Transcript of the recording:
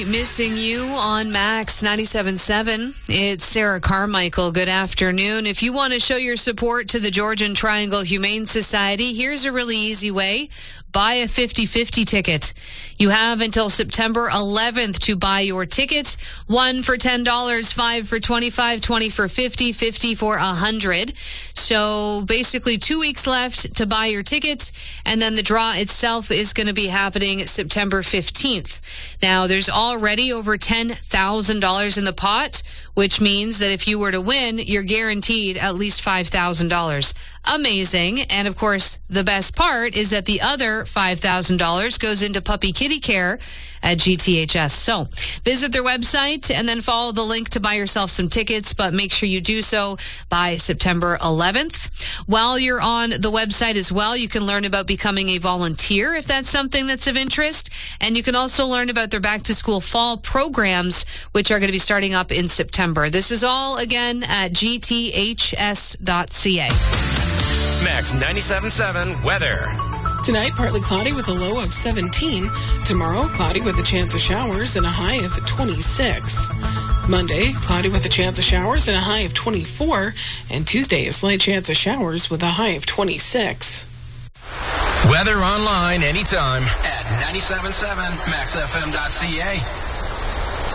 Missing you on Max 97.7. It's Sarah Carmichael. Good afternoon. If you want to show your support to the Georgian Triangle Humane Society, here's a really easy way. Buy a 50-50 ticket. You have until September 11th to buy your ticket. 1 for $10, 5 for $25, 20 for $50, 50 for $100. So basically 2 weeks left to buy your ticket, and then the draw itself is going to be happening September 15th. Now, there's already over $10,000 in the pot, which means that if you were to win, you're guaranteed at least $5,000. Amazing. And of course, the best part is that the other $5,000 goes into puppy kitty care at GTHS. So visit their website and then follow the link to buy yourself some tickets, but make sure you do so by September 11th. While you're on the website as well, you can learn about becoming a volunteer if that's something that's of interest. And you can also learn about their back to school fall programs, which are going to be starting up in September. This is all again at gths.ca. Max 97.7 weather. Tonight, partly cloudy with a low of 17. Tomorrow, cloudy with a chance of showers and a high of 26. Monday, cloudy with a chance of showers and a high of 24. And Tuesday, a slight chance of showers with a high of 26. Weather online anytime at 97.7maxfm.ca.